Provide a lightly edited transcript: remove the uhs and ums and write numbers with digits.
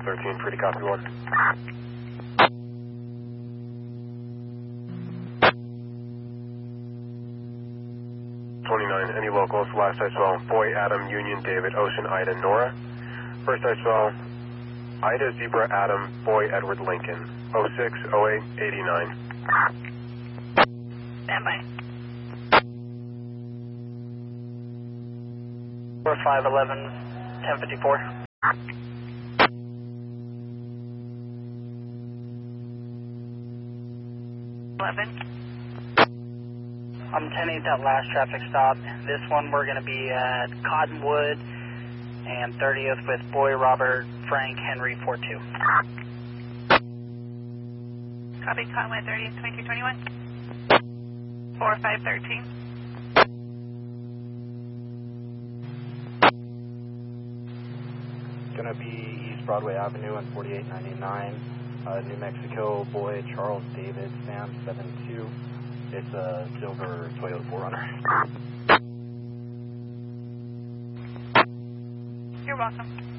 13, free to copy 1. 29, any locals, last I saw, Boy, Adam, Union, David, Ocean, Ida, Nora. First I saw, Ida, Zebra, Adam, Boy, Edward, Lincoln, 06, 08, 89. Stand by. 4511, 1054. 11. I'm 10-8 that last traffic stop. This one we're going to be at Cottonwood and 30th with Boy, Robert, Frank, Henry, 42. Copy, Cottonwood 30th, 2221. 4513. Going to be East Broadway Avenue and 4899, New Mexico, Boy, Charles, David, Sam, 72. It's a silver Toyota 4Runner. You're welcome.